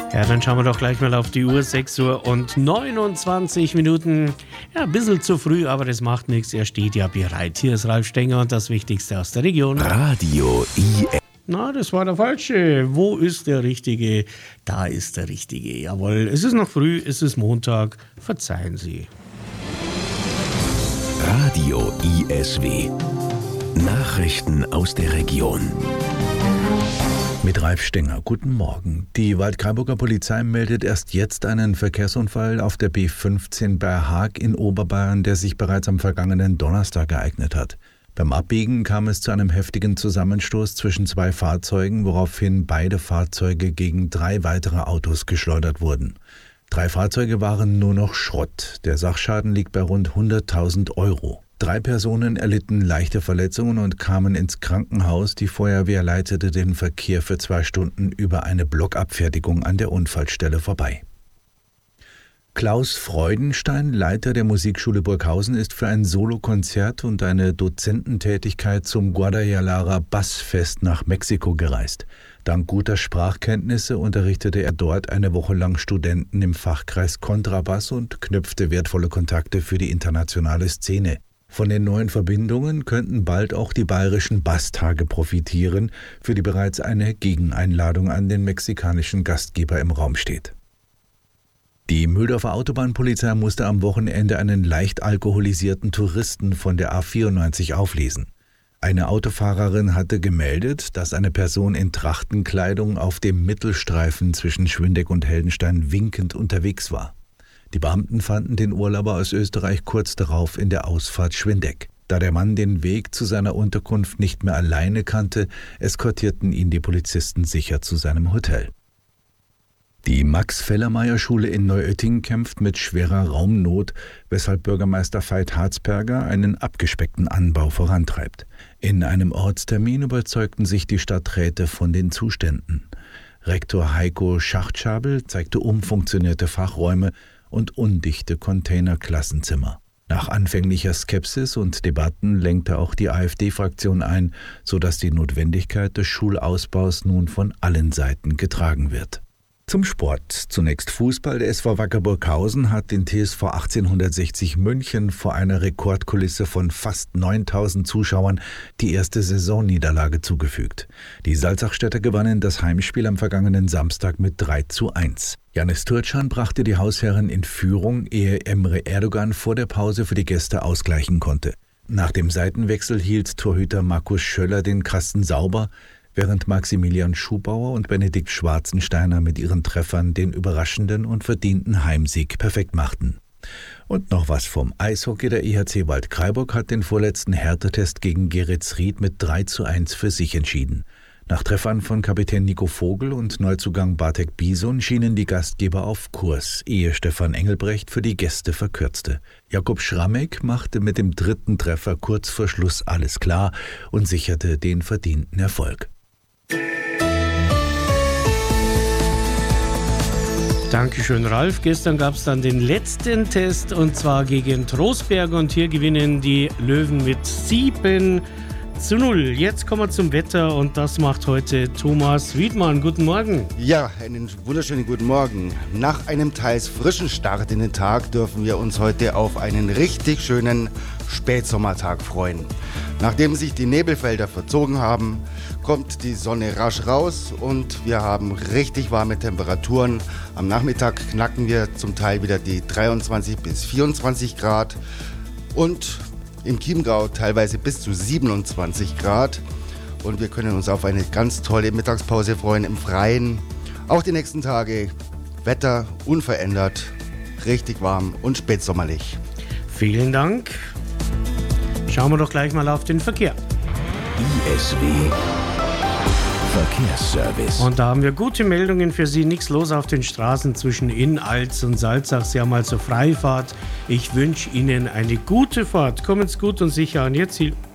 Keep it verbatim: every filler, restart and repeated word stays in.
Ja, dann schauen wir doch gleich mal auf die Uhr. sechs Uhr und neunundzwanzig Minuten. Ja, ein bisschen zu früh, aber das macht nichts. Er steht ja bereit. Hier ist Ralf Stenger und das Wichtigste aus der Region. Radio I S. Na, das war der Falsche. Wo ist der Richtige? Da ist der Richtige. Jawohl, es ist noch früh, es ist Montag. Verzeihen Sie. Radio I S W. Nachrichten aus der Region. Mit Ralf Stenger, guten Morgen. Die Waldkraiburger Polizei meldet erst jetzt einen Verkehrsunfall auf der B fünfzehn bei Haag in Oberbayern, der sich bereits am vergangenen Donnerstag ereignet hat. Beim Abbiegen kam es zu einem heftigen Zusammenstoß zwischen zwei Fahrzeugen, woraufhin beide Fahrzeuge gegen drei weitere Autos geschleudert wurden. Drei Fahrzeuge waren nur noch Schrott. Der Sachschaden liegt bei rund hunderttausend Euro. Drei Personen erlitten leichte Verletzungen und kamen ins Krankenhaus. Die Feuerwehr leitete den Verkehr für zwei Stunden über eine Blockabfertigung an der Unfallstelle vorbei. Klaus Freudenstein, Leiter der Musikschule Burghausen, ist für ein Solokonzert und eine Dozententätigkeit zum Guadalajara Bassfest nach Mexiko gereist. Dank guter Sprachkenntnisse unterrichtete er dort eine Woche lang Studenten im Fachkreis Kontrabass und knüpfte wertvolle Kontakte für die internationale Szene. Von den neuen Verbindungen könnten bald auch die bayerischen Basstage profitieren, für die bereits eine Gegeneinladung an den mexikanischen Gastgeber im Raum steht. Die Mühldorfer Autobahnpolizei musste am Wochenende einen leicht alkoholisierten Touristen von der A vierundneunzig auflesen. Eine Autofahrerin hatte gemeldet, dass eine Person in Trachtenkleidung auf dem Mittelstreifen zwischen Schwindeck und Heldenstein winkend unterwegs war. Die Beamten fanden den Urlauber aus Österreich kurz darauf in der Ausfahrt Schwindeck. Da der Mann den Weg zu seiner Unterkunft nicht mehr alleine kannte, eskortierten ihn die Polizisten sicher zu seinem Hotel. Die Max-Fellermeier-Schule in Neuötting kämpft mit schwerer Raumnot, weshalb Bürgermeister Veit Harzberger einen abgespeckten Anbau vorantreibt. In einem Ortstermin überzeugten sich die Stadträte von den Zuständen. Rektor Heiko Schachtschabel zeigte umfunktionierte Fachräume und undichte Container-Klassenzimmer. Nach anfänglicher Skepsis und Debatten lenkte auch die AfD-Fraktion ein, sodass die Notwendigkeit des Schulausbaus nun von allen Seiten getragen wird. Zum Sport. Zunächst Fußball. Der S V Wacker Burghausen hat den T S V achtzehnhundertsechzig München vor einer Rekordkulisse von fast neuntausend Zuschauern die erste Saisonniederlage zugefügt. Die Salzachstädter gewannen das Heimspiel am vergangenen Samstag mit drei zu eins. Janis Turcan brachte die Hausherren in Führung, ehe Emre Erdogan vor der Pause für die Gäste ausgleichen konnte. Nach dem Seitenwechsel hielt Torhüter Markus Schöller den Kasten sauber, während Maximilian Schubauer und Benedikt Schwarzensteiner mit ihren Treffern den überraschenden und verdienten Heimsieg perfekt machten. Und noch was vom Eishockey. Der E H C Waldkraiburg hat den vorletzten Härtetest gegen Geretsried mit drei zu eins für sich entschieden. Nach Treffern von Kapitän Nico Vogel und Neuzugang Bartek Bison schienen die Gastgeber auf Kurs, ehe Stefan Engelbrecht für die Gäste verkürzte. Jakub Schrammek machte mit dem dritten Treffer kurz vor Schluss alles klar und sicherte den verdienten Erfolg. Dankeschön, Ralf. Gestern gab es dann den letzten Test und zwar gegen Trostberg und hier gewinnen die Löwen mit sieben zu null. Jetzt kommen wir zum Wetter und das macht heute Thomas Wiedmann. Guten Morgen. Ja, einen wunderschönen guten Morgen. Nach einem teils frischen Start in den Tag dürfen wir uns heute auf einen richtig schönen Spätsommertag freuen. Nachdem sich die Nebelfelder verzogen haben, kommt die Sonne rasch raus und wir haben richtig warme Temperaturen. Am Nachmittag knacken wir zum Teil wieder die dreiundzwanzig bis vierundzwanzig Grad und im Chiemgau teilweise bis zu siebenundzwanzig Grad. Und wir können uns auf eine ganz tolle Mittagspause freuen im Freien. Auch die nächsten Tage Wetter unverändert, richtig warm und spätsommerlich. Vielen Dank. Schauen wir doch gleich mal auf den Verkehr. I S W Verkehrsservice. Und da haben wir gute Meldungen für Sie. Nichts los auf den Straßen zwischen Inn-Alz und Salzach. Sie haben also Freifahrt. Ich wünsche Ihnen eine gute Fahrt. Kommen's gut und sicher an Ihr Ziel.